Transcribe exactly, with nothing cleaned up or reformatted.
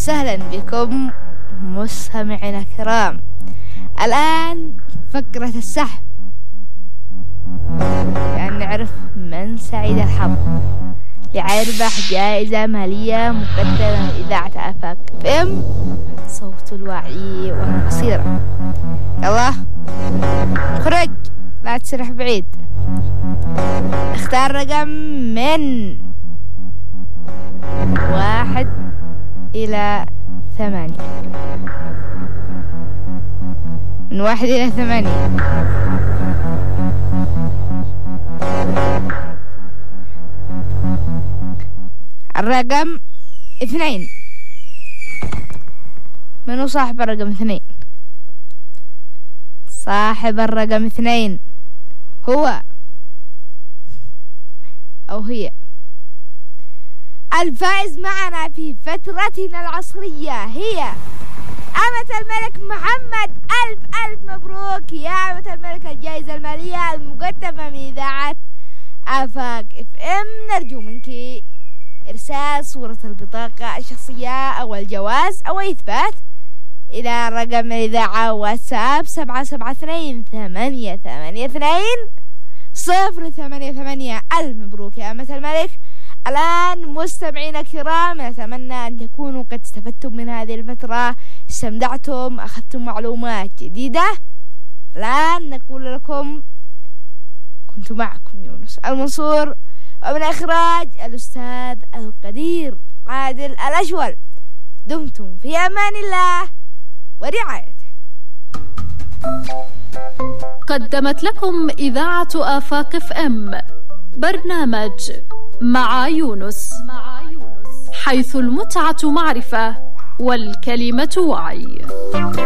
وسهلا بكم مستمعينا الكرام. الآن فقرة السحب، يعني نعرف من سعيد الحظ ليربح جائزة مالية مقدمة من إذاعة آفاق اف ام صوت الوعي والبصيرة. يلا خرج، لا تسرح بعيد. اختار رقم من واحد إلى ثمانية، من واحد إلى ثمانية. الرقم اثنين. منو صاحب الرقم اثنين؟ صاحب الرقم اثنين هو أو هي الفائز معنا في فترتنا العصرية هي أمة الملك محمد. ألف ألف مبروك يا أمة الملك، الجائزة المالية المقدمة من إذاعة آفاق اف ام. نرجو منك إرسال صورة البطاقة الشخصية أو الجواز أو إثبات إلى رقم الإذاعة واتساب سبعة سبعة اثنين ثمانية ثمانية اثنين صفر ثمانية ثمانية. ألف مبروك يا أمة الملك. الآن مستمعينا الكرام، نتمنى أن تكونوا قد استفدتم من هذه الفترة، استمتعتم، أخذتم معلومات جديدة. الآن نقول لكم كنت معكم يونس المنصور، ومن إخراج الأستاذ القدير عادل الأشول. دمتم في أمان الله ورعايته. قدمت لكم إذاعة آفاق اف ام برنامج مع يونس، حيث المتعة معرفة والكلمة وعي.